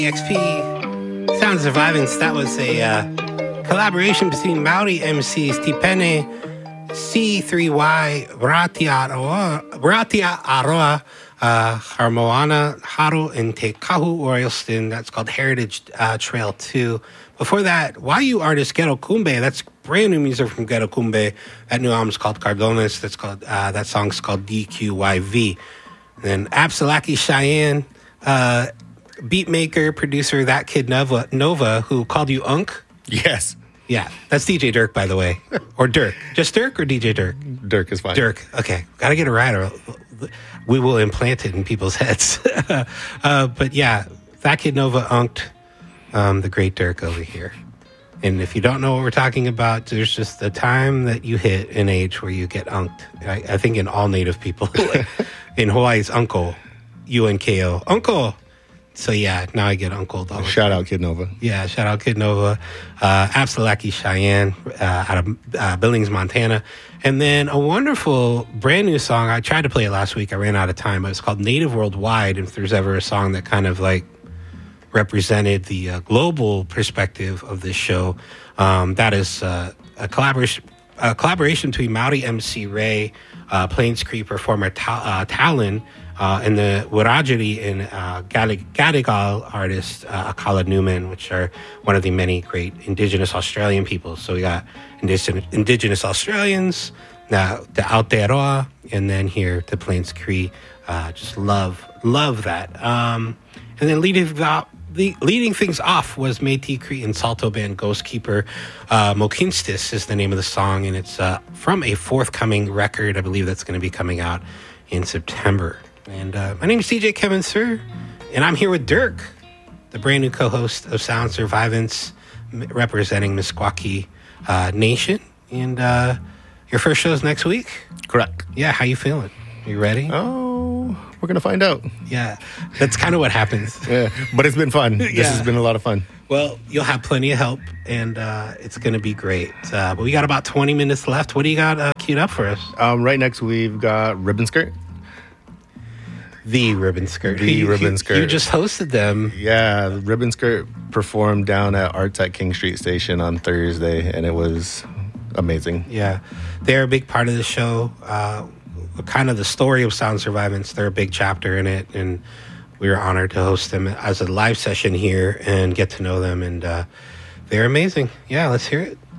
XP Sound Survivance. That was a collaboration between Maori MCs Tipene, C3Y, Ratia Aroa, Harmoana, Haru, and Te Kahu Royalston. That's called Heritage Trail 2. Before that, YU artist Ghetto Kumbe. That's brand new music from Ghetto Kumbe. That new album's called Cardones. That's called that song's called DQYV. And then Absalaki Cheyenne, beat maker, producer, That Kid Nova, who called you Unk. Yes. Yeah, that's DJ Dirk, by the way. Or Dirk. Just Dirk or DJ Dirk? Dirk is fine. Dirk. Okay. Got to get it right or we will implant it in people's heads. But yeah, That Kid Nova unked the great Dirk over here. And if you don't know what we're talking about, there's just the time that you hit an age where you get unked. I think in all Native people. In Hawaii, it's uncle. UNKO. Uncle. So yeah, now I get Uncle. Shout out Kid Nova. Yeah, shout out Kid Nova. Absalaki Cheyenne out of Billings, Montana. And then a wonderful brand new song. I tried to play it last week. I ran out of time. But it's called Native Worldwide. And if there's ever a song that kind of like represented the global perspective of this show, that is a collaboration between Maori MC Ray, Plains Cree performer Talon, and the Wiradjuri and Gadigal artist Akala Newman, which are one of the many great Indigenous Australian people. So we got Indigenous Australians, the Aotearoa, and then here the Plains Cree. Just love that. And then leading things off was Métis Cree and Salto band Ghost Keeper. Mokinstis is the name of the song, and it's from a forthcoming record. I believe that's going to be coming out in September. And my name is DJ Kevin Sir, and I'm here with Dirk, the brand new co-host of Sound Survivance, representing Meskwaki Nation. And your first show is next week? Correct. Yeah, how you feeling? You ready? Oh, we're going to find out. Yeah, that's kind of what happens. Yeah, but it's been fun. This has been a lot of fun. Well, you'll have plenty of help, and it's going to be great. But we got about 20 minutes left. What do you got queued up for us? Right next, we've got Ribbon Skirt. The Ribbon Skirt. Ribbon Skirt. You just hosted them. Yeah, the Ribbon Skirt performed down at Arts at King Street Station on Thursday, and it was amazing. Yeah, they're a big part of the show. Kind of the story of Sound Survivance. They're a big chapter in it, and we were honored to host them as a live session here and get to know them, and they're amazing. Yeah, let's hear it.